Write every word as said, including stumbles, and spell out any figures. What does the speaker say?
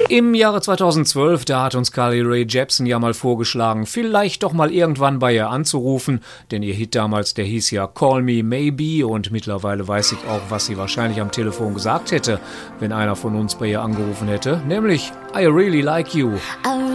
Im Jahre zweitausendzwölf, da hat uns Carly Rae Jepsen ja mal vorgeschlagen, vielleicht doch mal irgendwann bei ihr anzurufen, denn ihr Hit damals, der hieß ja Call Me Maybe und mittlerweile weiß ich auch, was sie wahrscheinlich am Telefon gesagt hätte, wenn einer von uns bei ihr angerufen hätte, nämlich I really like you.